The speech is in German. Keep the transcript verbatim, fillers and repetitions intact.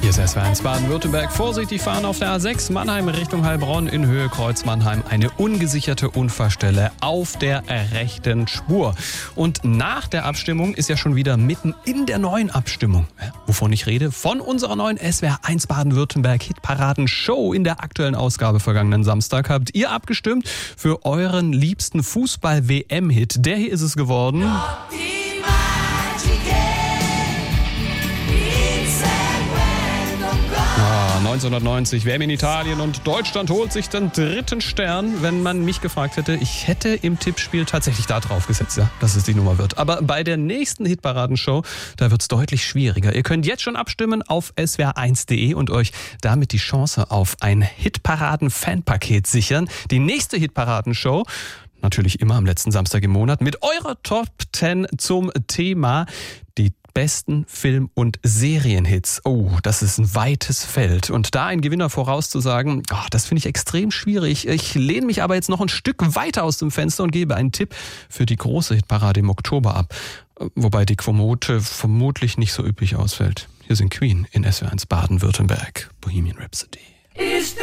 Hier ist S W R eins Baden-Württemberg. Vorsichtig fahren auf der A sechs Mannheim Richtung Heilbronn in Höhe Kreuz Mannheim. Eine ungesicherte Unfallstelle auf der rechten Spur. Und nach der Abstimmung ist ja schon wieder mitten in der neuen Abstimmung. Wovon ich rede? Von unserer neuen S W R eins Baden-Württemberg Hitparaden-Show. In der aktuellen Ausgabe vergangenen Samstag habt ihr abgestimmt für euren liebsten Fußball-W M-Hit. Der hier ist es geworden. neunzehnhundertneunzig, W M in Italien, und Deutschland holt sich den dritten Stern. Wenn man mich gefragt hätte, ich hätte im Tippspiel tatsächlich da drauf gesetzt, ja, dass es die Nummer wird. Aber bei der nächsten Hitparadenshow, da wird es deutlich schwieriger. Ihr könnt jetzt schon abstimmen auf S W R eins punkt de und euch damit die Chance auf ein Hitparaden-Fanpaket sichern. Die nächste Hitparadenshow, natürlich immer am letzten Samstag im Monat, mit eurer Top zehn zum Thema die besten Film- und Serienhits. Oh, das ist ein weites Feld. Und da einen Gewinner vorauszusagen, oh, das finde ich extrem schwierig. Ich lehne mich aber jetzt noch ein Stück weiter aus dem Fenster und gebe einen Tipp für die große Hitparade im Oktober ab. Wobei die Quote vermutlich nicht so üppig ausfällt. Hier sind Queen in S W R eins Baden-Württemberg. Bohemian Rhapsody.